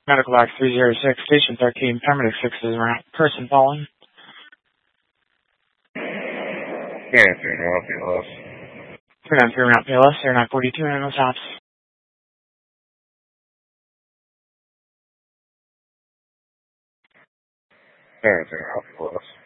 Medical Box 306, Station 13, paramedic 6 is around. Person falling. Yeah, 391 PLS. 393 around PLS, 0942, animal stops. Yeah, 391 PLS.